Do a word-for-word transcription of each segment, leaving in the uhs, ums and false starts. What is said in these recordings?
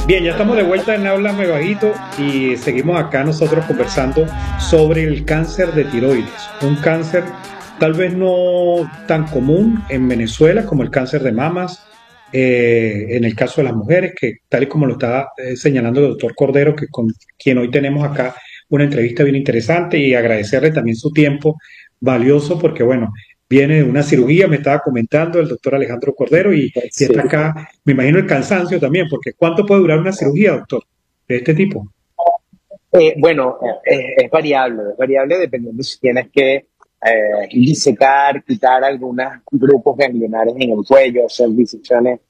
Bien, ya estamos de vuelta en Háblame Bajito y seguimos acá nosotros conversando sobre el cáncer de tiroides. Un cáncer tal vez no tan común en Venezuela como el cáncer de mamas, eh, en el caso de las mujeres, que tal y como lo estaba eh, señalando el doctor Cordero, que con quien hoy tenemos acá una entrevista bien interesante y agradecerle también su tiempo valioso porque, bueno, viene de una cirugía, me estaba comentando el doctor Alejandro Cordero y, y Sí. está acá, me imagino el cansancio también, porque ¿cuánto puede durar una cirugía, doctor, de este tipo? Eh, bueno, eh, es, variable, es variable dependiendo si tienes que eh, disecar, quitar algunos grupos ganglionares en el cuello, hacer disecciones,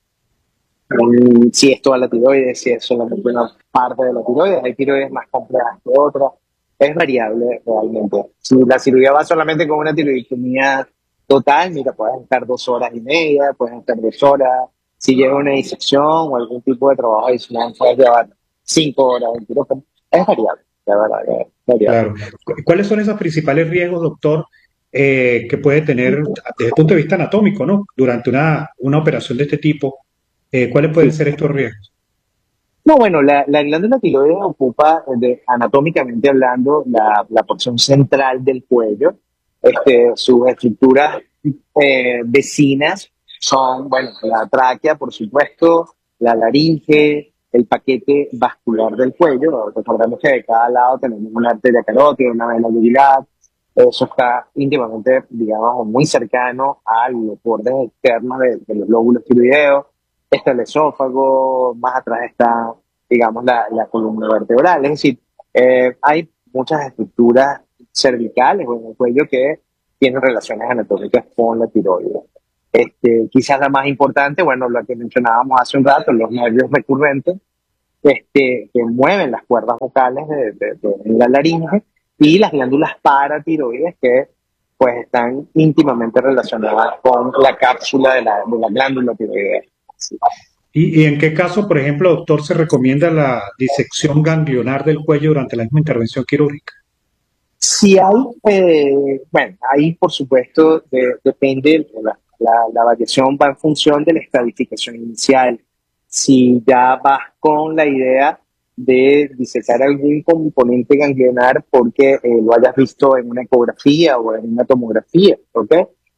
mm, si es toda la tiroides, si es solamente una parte de la tiroides, hay tiroides más complejas que otras, es variable realmente. Si la cirugía va solamente con una tiroidectomía total, mira, puedes estar dos horas y media, puedes estar dos horas, si lleva una disección o algún tipo de trabajo adicional, puedes llevar cinco horas en quirófano, es variable, la verdad, es variable. Claro. Cu- ¿Cuáles son esos principales riesgos, doctor, eh, que puede tener desde el punto de vista anatómico, ¿no? Durante una, una operación de este tipo, eh, ¿cuáles pueden ser estos riesgos? No, bueno, la, la glándula tiroides ocupa, eh, de- anatómicamente hablando, la, la porción central del cuello. Este, sus estructuras eh, vecinas son, bueno, la tráquea, por supuesto, la laringe, el paquete vascular del cuello. Recordemos que de cada lado tenemos una arteria carótida, una vena yugular. Eso está íntimamente, digamos, muy cercano a los bordes externos de, de los lóbulos tiroideos. Está el esófago, más atrás está, digamos, la, la columna vertebral. Es decir, eh, hay muchas estructuras cervicales o en el cuello que tienen relaciones anatómicas con la tiroides. Este, quizás la más importante, bueno, la que mencionábamos hace un rato, los nervios recurrentes, este, que mueven las cuerdas vocales de, de, de la laringe, y las glándulas paratiroides que pues están íntimamente relacionadas con la cápsula de la, de la glándula tiroidea. ¿Y, y en qué caso, por ejemplo, doctor, se recomienda la disección ganglionar del cuello durante la misma intervención quirúrgica? Si hay, eh, bueno, ahí por supuesto de- depende, la, la, la variación va en función de la estadificación inicial. Si ya vas con la idea de disecar algún componente ganglionar porque eh, lo hayas visto en una ecografía o en una tomografía, ¿ok?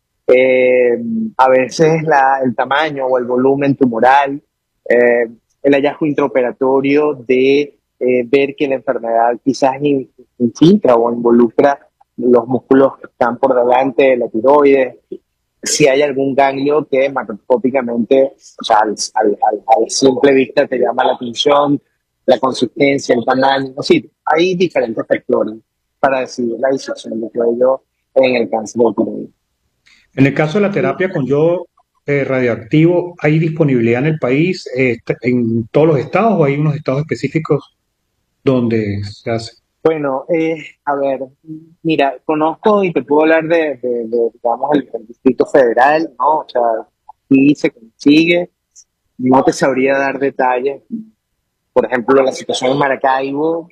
Eh, a veces la, el tamaño o el volumen tumoral, eh, el hallazgo intraoperatorio de eh, ver que la enfermedad quizás in- infiltra o involucra los músculos que están por delante de la tiroides, si hay algún ganglio que macroscópicamente, o sea, al, al, al, al simple vista te llama la atención, la consistencia, el tamaño, sí, hay diferentes factores para decidir la disección de cuello en el cáncer de tiroides. En el caso de la terapia con yodo eh, radioactivo, ¿hay disponibilidad en el país, eh, en todos los estados o hay unos estados específicos donde se hace? Bueno, eh, a ver, mira, conozco y te puedo hablar de, de- de, digamos, el, el Distrito Federal, ¿no? O sea, sí se consigue, no te sabría dar detalles. Por ejemplo, la situación en Maracaibo,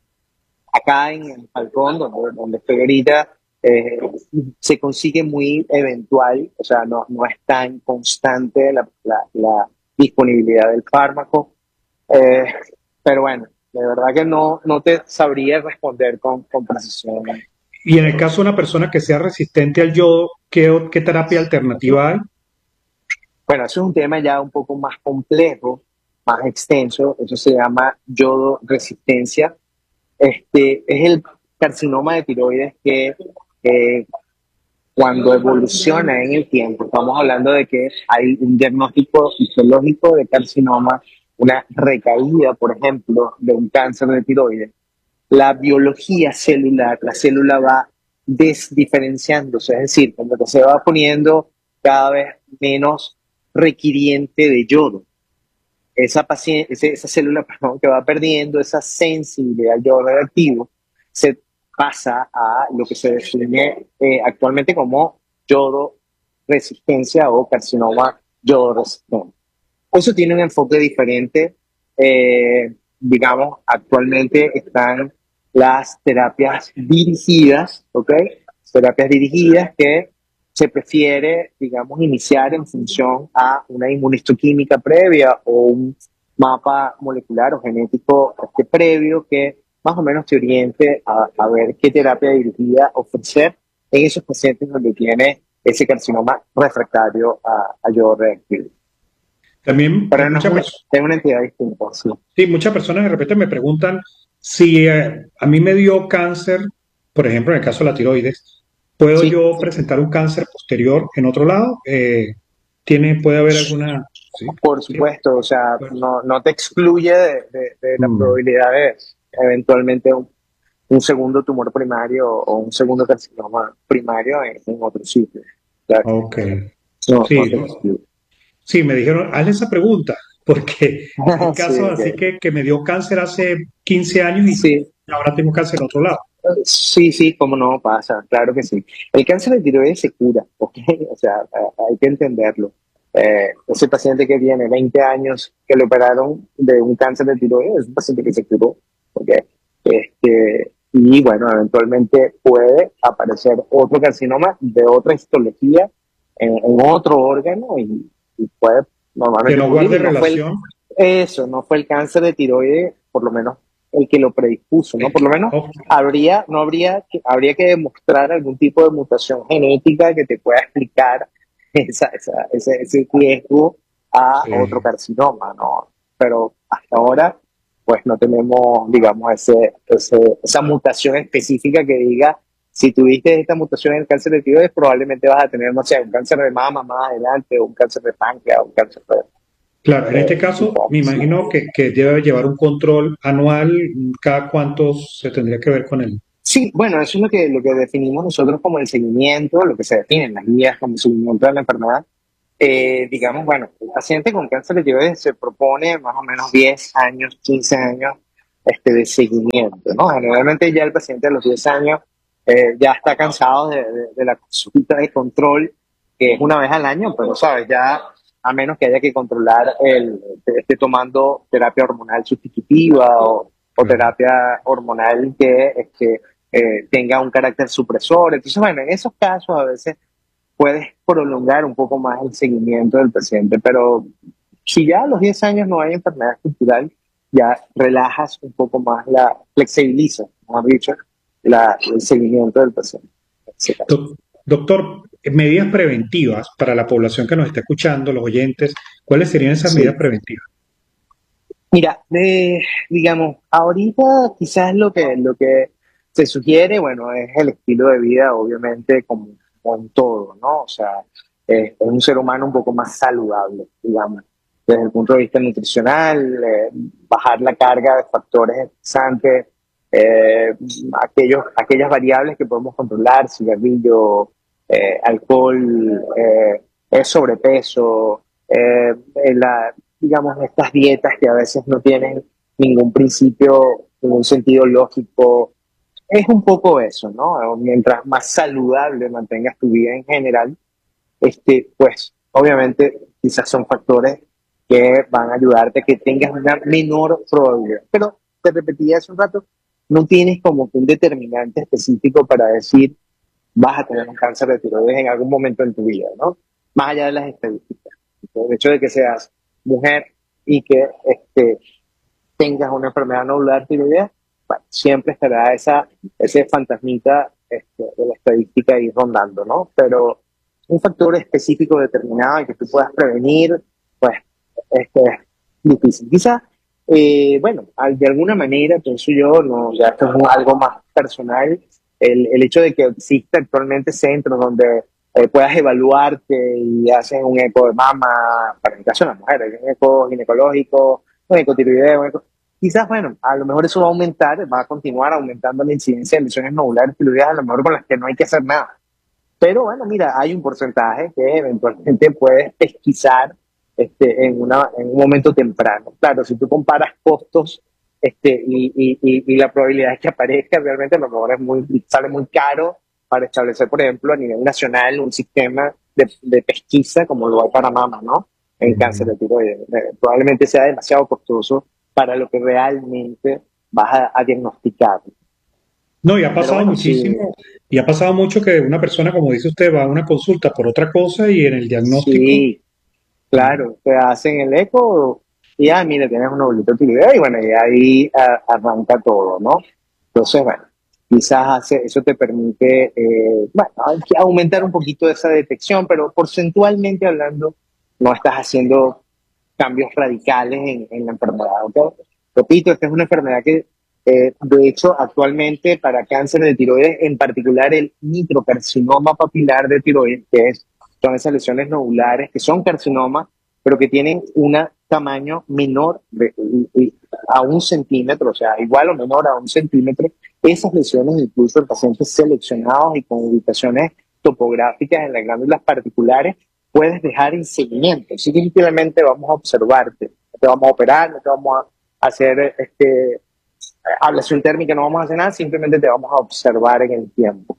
acá en el Falcón, donde, donde estoy ahorita, eh, se consigue muy eventual, o sea, no, no es tan constante la, la, la disponibilidad del fármaco. Eh, pero bueno, de verdad que no, no te sabría responder con, con precisión. Y en el caso de una persona que sea resistente al yodo, ¿qué, o- qué terapia alternativa hay? Bueno, eso es un tema ya un poco más complejo, más extenso. Eso se llama yodo resistencia. Este es el carcinoma de tiroides que eh, cuando evoluciona en el tiempo, estamos hablando de que hay un diagnóstico fisiológico de carcinoma, una recaída, por ejemplo, de un cáncer de tiroides. La biología celular, la célula va desdiferenciándose, es decir, como que se va poniendo cada vez menos requiriente de yodo. Esa, paciente, esa célula, perdón, que va perdiendo esa sensibilidad al yodo radioactivo, se pasa a lo que se define eh, actualmente como yodo resistencia o carcinoma yodo resistente. Eso tiene un enfoque diferente. Eh, digamos, actualmente están las terapias dirigidas, ¿ok? Terapias dirigidas que se prefiere, digamos, iniciar en función a una inmunistoquímica previa o un mapa molecular o genético este, previo que más o menos te oriente a, a ver qué terapia dirigida ofrecer en esos pacientes donde tiene ese carcinoma refractario a, a yodo reactivo. También Pero no es muchas una, personas, es una entidad distinta, sí. sí, muchas personas de repente me preguntan si eh, a mí me dio cáncer, por ejemplo, en el caso de la tiroides, ¿puedo Sí, yo presentar un cáncer posterior en otro lado? Eh, ¿tiene, puede haber alguna? Sí, por sí. supuesto, o sea, Bueno, no, no te excluye de, de- de la mm, probabilidad de eventualmente un, un segundo tumor primario o un segundo carcinoma primario en, en otro sitio. Claro, ok. no, no Sí, te ¿no? excluye. Sí, me dijeron, hazle esa pregunta, porque hay Sí, casos así ok. que, que me dio cáncer hace quince años y Sí, ahora tengo cáncer en otro lado. sí, sí, cómo no pasa, claro que sí. El cáncer de tiroides se cura, ¿ok? O sea, eh, hay que entenderlo. Eh, ese paciente que tiene veinte años que le operaron de un cáncer de tiroides es un paciente que se curó, ¿ok? Este, y bueno, eventualmente puede aparecer otro carcinoma de otra histología en, en otro órgano y, y puede Que normalmente no ocurrir guarde y no fue el, relación. eso, no fue el cáncer de tiroides, por lo menos el que lo predispuso, ¿no? Es Por lo que, menos oh, habría, no habría, que, habría que demostrar algún tipo de mutación genética que te pueda explicar esa, esa, ese, ese riesgo a otro sí. carcinoma, ¿no? Pero hasta ahora, pues no tenemos, digamos, ese, ese, esa mutación específica que diga, si tuviste esta mutación en el cáncer de tiroides, probablemente vas a tener, no sé, un cáncer de mama más adelante, o un cáncer de páncreas, o un cáncer de... Claro, en este Eh, caso me sí. imagino que, que debe llevar un control anual, cada cuánto se tendría que ver con él. Sí, bueno, eso es lo que, lo que definimos nosotros como el seguimiento, lo que se define en las guías como seguimiento de la enfermedad. Eh, digamos, bueno, el paciente con cáncer de tiroides se propone más o menos diez años, quince años este, de seguimiento, ¿no? Generalmente ya el paciente a los diez años eh, ya está cansado de, de- de la consulta de control, que es una vez al año, pero, ¿sabes? Ya a menos que haya que controlar el, esté tomando terapia hormonal sustitutiva o, o Claro. terapia hormonal que, este, eh, tenga un carácter supresor. Entonces, bueno, en esos casos a veces puedes prolongar un poco más el seguimiento del paciente, pero si ya a los diez años no hay enfermedad estructural, ya relajas un poco más la, flexibilizas, mejor dicho, la, el seguimiento del paciente. En ese caso. Doc- Doctor, medidas preventivas para la población que nos está escuchando, los oyentes, ¿cuáles serían esas medidas Sí. preventivas? Mira, eh, digamos, ahorita quizás lo que, lo que se sugiere, bueno, es el estilo de vida, obviamente, como con todo, ¿no? O sea, eh, es un ser humano un poco más saludable, digamos, desde el punto de vista nutricional, eh, bajar la carga de factores estresantes, eh, aquellos, aquellas variables que podemos controlar, cigarrillo, eh, alcohol, eh, eh, sobrepeso, eh, la, digamos, estas dietas que a veces no tienen ningún principio, ningún sentido lógico. Es un poco eso, ¿no? Mientras más saludable mantengas tu vida en general, este, pues obviamente quizás son factores que van a ayudarte a que tengas una menor probabilidad. Pero te repetía hace un rato, no tienes como que un determinante específico para decir vas a tener un cáncer de tiroides en algún momento en tu vida, ¿no? Más allá de las estadísticas. El hecho de que seas mujer y que este, tengas una enfermedad nodular tiroidea, bueno, siempre estará esa, ese fantasmita este, de la estadística ahí rondando, ¿no? Pero un factor específico determinado y que tú puedas prevenir, pues, este, es difícil. Quizá, eh, bueno, al- de alguna manera, pienso yo, no, ya esto es un- algo más personal, el, el hecho de que exista actualmente centros donde eh, puedas evaluarte y hacen un eco de mama, para el caso de las mujeres, un eco ginecológico, un eco tiroideo, un eco- quizás, bueno, a lo mejor eso va a aumentar, va a continuar aumentando la incidencia de lesiones nodulares tiroideas, a lo mejor con las que no hay que hacer nada. Pero bueno, mira, hay un porcentaje que eventualmente puedes pesquisar este, en, una, en un momento temprano. Claro, si tú comparas costos este, y, y, y, y la probabilidad de que aparezca, realmente a lo mejor es muy, sale muy caro para establecer, por ejemplo, a nivel nacional un sistema de, de pesquisa como lo hay para mama, ¿no? En cáncer Mm. de tiroides. Eh, Probablemente sea demasiado costoso para lo que realmente vas a, a diagnosticar. No, y ha Pero pasado bueno, sí, muchísimo, y ha pasado mucho que una persona, como dice usted, va a una consulta por otra cosa y en el diagnóstico, sí, claro, te hacen el eco y ah, mira, tienes un ovulito tiroideo y bueno, y ahí a, arranca todo, ¿no? Entonces, bueno, quizás hace, eso te permite, eh, bueno, aumentar un poquito esa detección, pero porcentualmente hablando, no estás haciendo cambios radicales en, en la enfermedad, ¿ok? Repito, esta es una enfermedad que, eh, de hecho, actualmente para cáncer de tiroides, en particular el microcarcinoma papilar de tiroides, que es, son esas lesiones nodulares que son carcinomas, pero que tienen un tamaño menor de, y- y- a un centímetro, o sea, igual o menor a un centímetro. Esas lesiones, incluso en pacientes seleccionados y con ubicaciones topográficas en las glándulas particulares, puedes dejar en seguimiento. Simplemente vamos a observarte. No te vamos a operar, no te vamos a hacer este, ablación térmica, no vamos a hacer nada, simplemente te vamos a observar en el tiempo.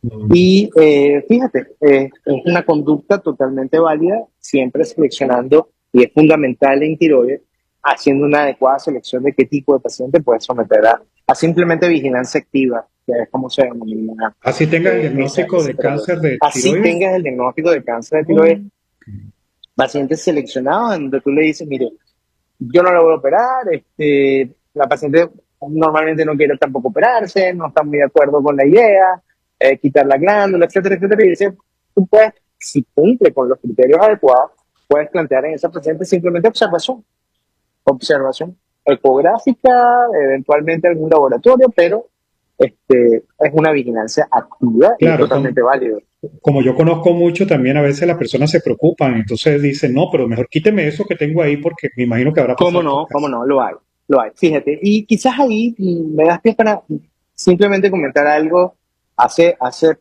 Y eh, fíjate, eh, es una conducta totalmente válida, siempre seleccionando, y es fundamental en tiroides, haciendo una adecuada selección de qué tipo de paciente puedes someter a, a simplemente vigilancia activa, que es como se denomina Así tengas el eh, esa, diagnóstico ese de tratamiento. cáncer de Así tiroides. tengas el diagnóstico de cáncer de Oh, tiroides, pacientes seleccionados, donde tú le dices, mire, yo no la voy a operar, este, la paciente normalmente no quiere tampoco operarse, no está muy de acuerdo con la idea, eh, quitar la glándula, etcétera, etcétera, y dice, tú puedes, si cumple con los criterios adecuados, puedes plantear en esa paciente simplemente observación, observación ecográfica, eventualmente algún laboratorio, pero este, es una vigilancia activa y es claro, como, totalmente válido. como yo conozco mucho, también a veces las personas se preocupan, entonces dicen, no, pero mejor quíteme eso que tengo ahí porque me imagino que habrá ¿Cómo pasado por no? ¿Cómo casa. no? Lo hay, lo hay. Fíjate, y quizás ahí mm, me das pie para simplemente comentar algo. Hace, hace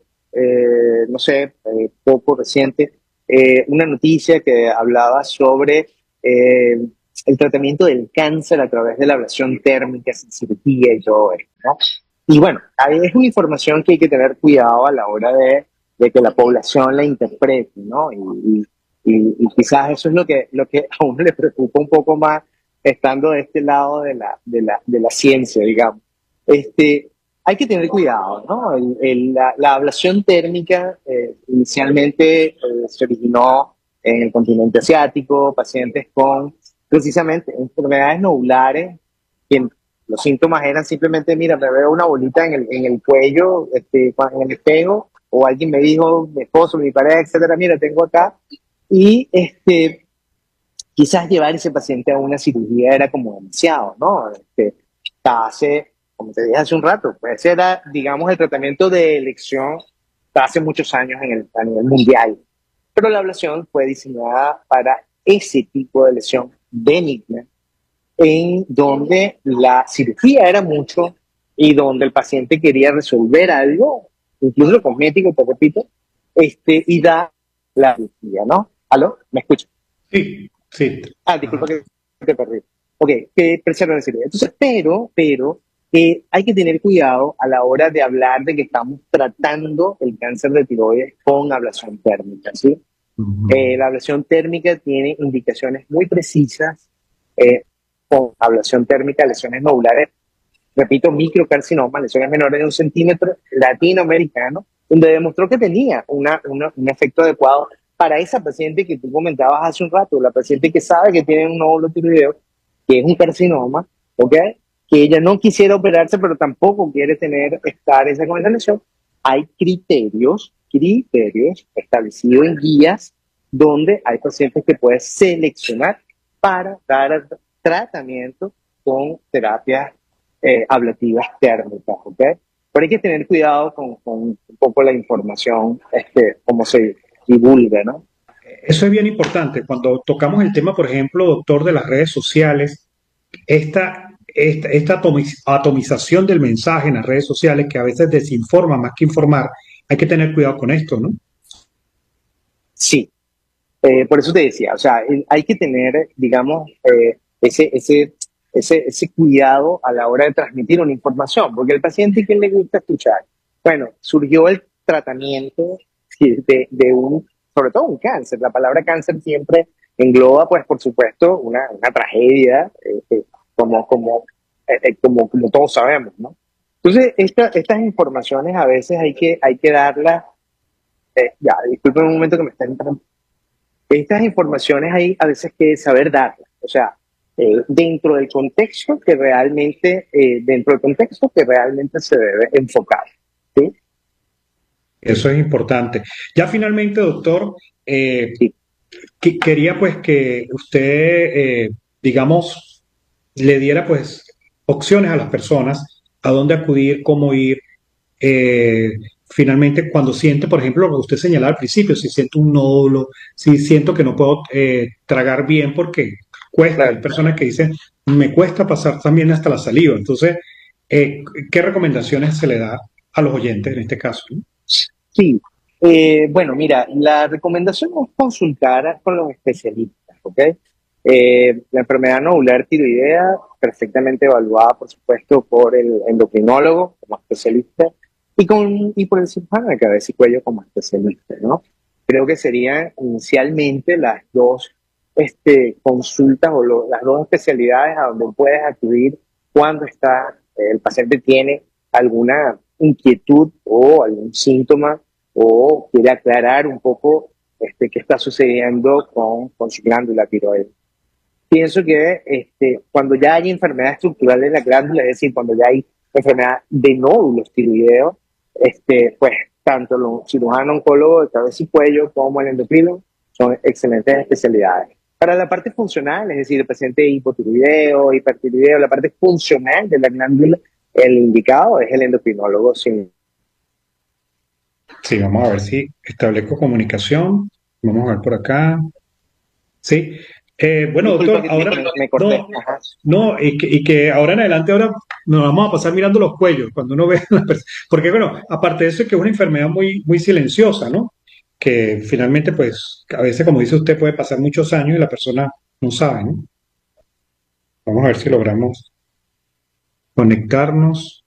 eh, no sé, eh, poco reciente, eh, una noticia que hablaba sobre eh, el tratamiento del cáncer a través de la ablación térmica sin cirugía y todo esto, ¿no? Y bueno, ahí es una información que hay que tener cuidado a la hora de, de que la población la interprete, ¿no? Y, y, y quizás eso es lo que, lo que a uno le preocupa un poco más estando de este lado de la, de la, de la ciencia, digamos. Este, hay que tener cuidado, ¿no? El- el- la, la ablación térmica eh, inicialmente eh, se originó en el continente asiático, pacientes con precisamente enfermedades nodulares, que los síntomas eran simplemente, mira, me veo una bolita en el, en el cuello, este, en el espejo, o alguien me dijo, mi esposo, mi pareja, etcétera, mira, tengo acá, y este, quizás llevar ese paciente a una cirugía era como demasiado, ¿no? Este, hace, como te dije hace un rato, pues ese era, digamos, el tratamiento de elección hace muchos años en el, a nivel mundial. Pero la ablación fue diseñada para ese tipo de lesión benigna, en donde la cirugía era mucho y donde el paciente quería resolver algo, incluso cosmético, te repito, este, y da la cirugía, ¿no? ¿Aló? ¿Me escuchas? Sí, sí. Ah, disculpa Ajá. que te perdí. Ok, que preserva la cirugía. Entonces, pero, pero, eh, hay que tener cuidado a la hora de hablar de que estamos tratando el cáncer de tiroides con ablación térmica, ¿sí? Eh, la ablación térmica tiene indicaciones muy precisas, eh, con ablación térmica, lesiones nodulares, repito, microcarcinoma, lesiones menores de un centímetro, latinoamericano, donde demostró que tenía una, una- un efecto adecuado para esa paciente que tú comentabas hace un rato, la paciente que sabe que tiene un nódulo tiroideo, que es un carcinoma, ¿ok? Que ella no quisiera operarse, pero tampoco quiere tener, estar esa con esa lesión. Hay criterios, criterios establecidos en guías donde hay pacientes que puedes seleccionar para dar tratamiento con terapias eh, ablativas térmicas, ¿ok? Pero hay que tener cuidado con, con un poco la información, este, cómo se divulga, ¿no? Eso es bien importante. Cuando tocamos el tema, por ejemplo, doctor, de las redes sociales, esta, esta, esta atomiz- atomización del mensaje en las redes sociales que a veces desinforma más que informar, hay que tener cuidado con esto, ¿no? Sí, eh, por eso te decía, o sea, el- hay que tener, digamos, eh, ese, ese, ese, ese cuidado a la hora de transmitir una información, porque el paciente, ¿qué le gusta escuchar? Bueno, surgió el tratamiento sí, de, de un, sobre todo un cáncer. La palabra cáncer siempre engloba, pues, por supuesto, una, una tragedia, eh, eh, como, como, eh, eh, como, como todos sabemos, ¿no? Entonces, esta- estas informaciones a veces hay que, hay que darlas, eh, ya, disculpen un momento que me están estas informaciones hay a veces que saber darlas. O sea, eh, dentro del contexto que realmente, eh, dentro del contexto que realmente se debe enfocar. ¿Sí? Eso es importante. Ya finalmente, doctor, eh, Sí. que- quería pues que usted, eh, digamos, le diera pues opciones a las personas a dónde acudir, cómo ir. eh, Finalmente, cuando siente, por ejemplo, lo que usted señalaba al principio, si siento un nódulo, si siento que no puedo eh, tragar bien porque cuesta. Hay Claro. personas que dicen, me cuesta pasar también hasta la saliva. Entonces, eh, ¿qué recomendaciones se le da a los oyentes en este caso? ¿No? Sí, eh, bueno, mira, la recomendación es consultar con los especialistas, ¿ok? Eh, la enfermedad nodular tiroidea, perfectamente evaluada, por supuesto, por el endocrinólogo como especialista y, con, y por el cirujano de cabeza y cuello como especialista, ¿no? Creo que serían inicialmente las dos este, consultas o lo- las dos especialidades a donde puedes acudir cuando está, eh, el paciente tiene alguna inquietud o algún síntoma o quiere aclarar un poco este, qué está sucediendo con, con su glándula tiroides. Pienso que este, cuando ya hay enfermedad estructural en la glándula, es decir, cuando ya hay enfermedad de nódulos tiroideos, este, pues tanto los cirujanos oncólogos de cabeza y cuello como el endocrino son excelentes especialidades. Para la parte funcional, es decir, el paciente hipotiroideo, hipertiroideo, la parte funcional de la glándula, el indicado es el endocrinólogo sin. Sí, vamos a ver si establezco comunicación. Vamos a ver por acá. Sí. Eh, bueno, Disculpa doctor, que ahora me, me corté. no, Ajá. no, y que, y que ahora en adelante ahora nos vamos a pasar mirando los cuellos cuando uno ve a las personas. Porque bueno, aparte de eso es que es una enfermedad muy, muy silenciosa, ¿no? Que finalmente, pues, a veces, como dice usted, puede pasar muchos años y la persona no sabe, ¿no? Vamos a ver si logramos conectarnos.